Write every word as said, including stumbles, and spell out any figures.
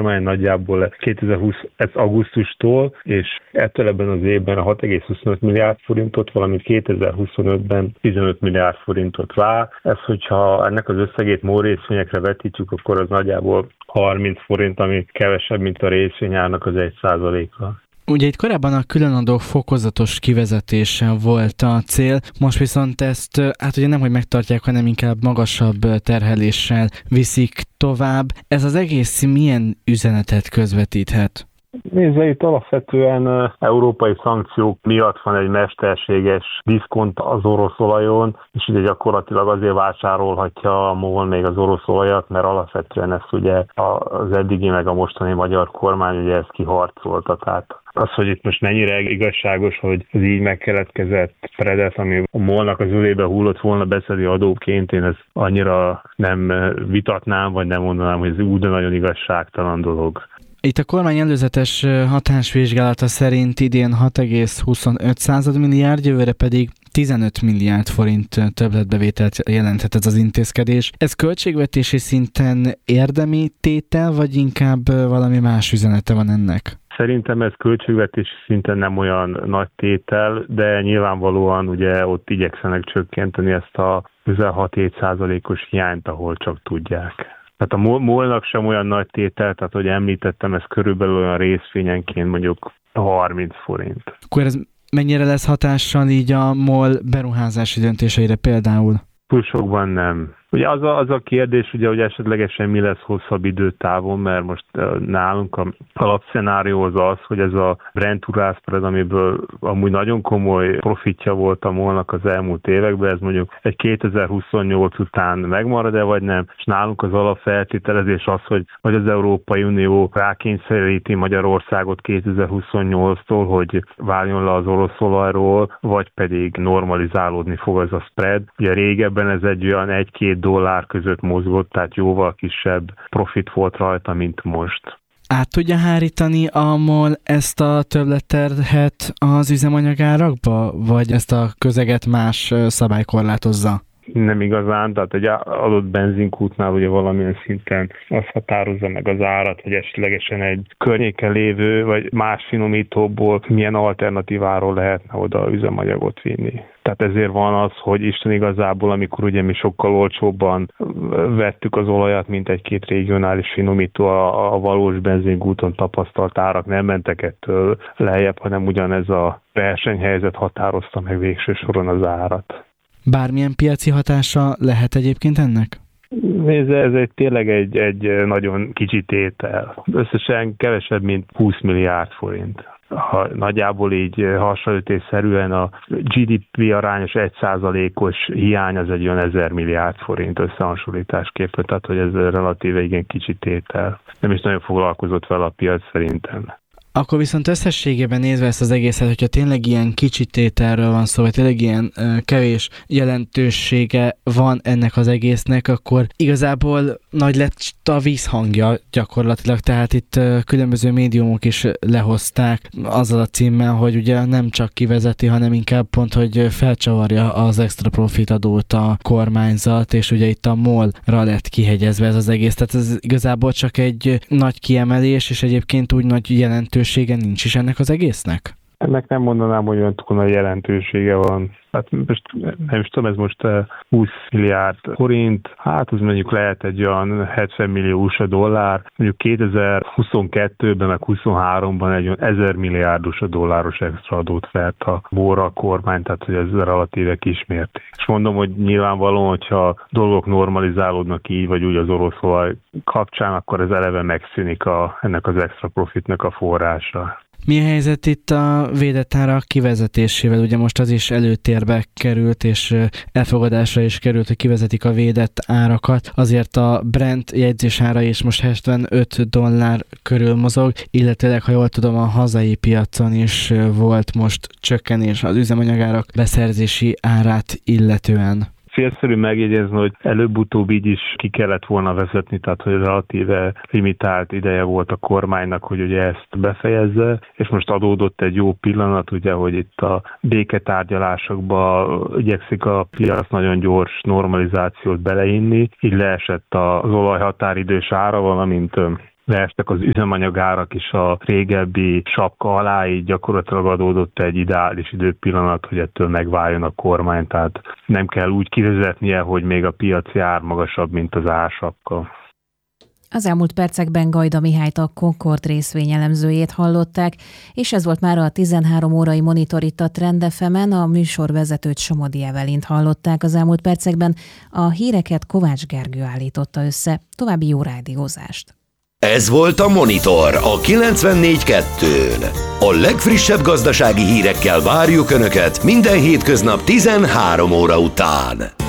kormány nagyjából kétezer-húsz ez augusztustól, és ettől ebben az évben a hat egész huszonöt milliárd forintot, valamint kétezer-huszonötben tizenöt milliárd forintot vár. Ez, hogyha ennek az összegét MOL részvényekre vetítjük, akkor az nagyjából harminc forint, ami kevesebb, mint a részvényárnak az egy százaléka. Ugye itt korábban a különadók fokozatos kivezetése volt a cél, most viszont ezt hát ugye nem, hogy megtartják, hanem inkább magasabb terheléssel viszik tovább. Ez az egész milyen üzenetet közvetíthet? Nézve, itt alapvetően európai szankciók miatt van egy mesterséges diszkont az orosz olajon, és ugye gyakorlatilag azért vásárolhatja a MOL még az orosz olajat, mert alapvetően ezt ugye az eddigi meg a mostani magyar kormány ugye ezt kiharcolta. Tehát az, hogy itt most mennyire igazságos, hogy ez így megkeletkezett spreadet, ami a MOL-nak az ölébe hullott volna beszedi adóként, én ezt annyira nem vitatnám, vagy nem mondanám, hogy ez úgy de nagyon igazságtalan dolog. Itt a kormány előzetes hatásvizsgálata szerint idén hat egész huszonöt milliárd, jövőre pedig tizenöt milliárd forint többletbevételt jelenthet ez az intézkedés. Ez költségvetési szinten érdemi tétel, vagy inkább valami más üzenete van ennek? Szerintem ez költségvetési szinten nem olyan nagy tétel, de nyilvánvalóan ugye ott igyekszenek csökkenteni ezt a közel hat-hét százalékos hiányt, ahol csak tudják. Tehát a MOL-nak sem olyan nagy tétel, tehát hogy említettem, ez körülbelül olyan részvényenként mondjuk harminc forint. Akkor ez mennyire lesz hatással így a MOL beruházási döntéseire például? Túl sokban nem. Ugye az a, az a kérdés, ugye, hogy esetlegesen mi lesz hosszabb időtávon, mert most nálunk a alapszenárió az az, hogy ez a Brent-Urál spread, amiből amúgy nagyon komoly profitja volt a MOL-nak az elmúlt években, ez mondjuk egy kétezer-huszonnyolc után megmarad-e, vagy nem, és nálunk az alapfeltételezés az, hogy vagy az Európai Unió rákényszeríti Magyarországot kétezer-huszonnyolctól, hogy váljon le az orosz olajról, vagy pedig normalizálódni fog ez a spread. Ugye régebben ez egy olyan egy-két dollár között mozgott, tehát jóval kisebb profit volt rajta, mint most. Át tudja hárítani a MOL ezt a többletterhet az üzemanyagárakba, vagy ezt a közeget más szabály korlátozza? Nem igazán, tehát egy adott benzinkútnál ugye valamilyen szinten azt határozza meg az árat, hogy esetlegesen egy környéken lévő, vagy más finomítóból milyen alternatíváról lehetne oda üzemanyagot vinni. Tehát ezért van az, hogy Isten igazából, amikor ugye mi sokkal olcsóbban vettük az olajat, mint egy-két regionális finomító, a, a valós benzinkúton tapasztalt árak nem mentek ettől lejjebb, hanem ugyanez a versenyhelyzet határozta meg végső soron az árat. Bármilyen piaci hatása lehet egyébként ennek? Nézd, ez egy, tényleg egy, egy nagyon kicsi tétel. Összesen kevesebb, mint húsz milliárd forint. Ha nagyjából így hasonlítésszerűen a gé dé pé arányos egy százalékos hiány az egy olyan ezer milliárd forint összehasonlításképpen, tehát hogy ez relatíve igen kicsi tétel. Nem is nagyon foglalkozott vele a piac szerintem. Akkor viszont összességében nézve ezt az egészet, hogyha tényleg ilyen kicsi tételről van szó, vagy tényleg ilyen uh, kevés jelentősége van ennek az egésznek, akkor igazából nagy lett a vízhangja gyakorlatilag, tehát itt uh, különböző médiumok is lehozták azzal a címmel, hogy ugye nem csak kivezeti, hanem inkább pont, hogy felcsavarja az extra profit adót a kormányzat, és ugye itt a MOL-ra lett kihegyezve ez az egész, tehát ez igazából csak egy nagy kiemelés, és egyébként úgy nagy jelentőség nincs is ennek az egésznek? Ennek nem mondanám, hogy olyan túl nagy jelentősége van. Hát most nem is tudom, ez most húsz milliárd forint, hát az mondjuk lehet egy olyan hetven millió u es á dollár, mondjuk kétezer-huszonkettőben meg huszonháromban egy olyan ezer milliárd u es á dolláros extra adót vett a MOL a kormány, tehát hogy ez relatíve kismérték. És mondom, hogy nyilvánvalóan, hogyha dolgok normalizálódnak így, vagy úgy az orosz olaj kapcsán, akkor ez eleve megszűnik a, ennek az extra profitnak a forrása. Mi a helyzet itt a védett árak kivezetésével? Ugye most az is előtérbe került, és elfogadásra is került, hogy kivezetik a védett árakat. Azért a Brent jegyzésára is most hetvenöt dollár körül mozog, illetőleg, ha jól tudom, a hazai piacon is volt most csökkenés az üzemanyagárak beszerzési árát illetően. Célszerű megjegyezni, hogy előbb-utóbb így is ki kellett volna vezetni, tehát hogy relatíve limitált ideje volt a kormánynak, hogy ugye ezt befejezze, és most adódott egy jó pillanat, ugye, hogy itt a béketárgyalásokba igyekszik a piac nagyon gyors normalizációt beleinni, így leesett az olaj határidős ára, valamint leestek az üzemanyagárak is a régebbi sapka alá, így gyakorlatilag adódott egy ideális időpillanat, hogy ettől megváljon a kormány, tehát nem kell úgy kivezetnie, hogy még a piaci ár magasabb, mint az ársapka. Az elmúlt percekben Gajda Mihályt, a Concord részvényelemzőjét hallották, és ez volt már a tizenhárom órai monitor itt a Trend ef emen, a műsorvezetőt Somodi Evelint hallották az elmúlt percekben. A híreket Kovács Gergő állította össze. További jó rádiózást! Ez volt a Monitor a kilencvennégy kettőn. A legfrissebb gazdasági hírekkel várjuk Önöket minden hétköznap tizenhárom óra után.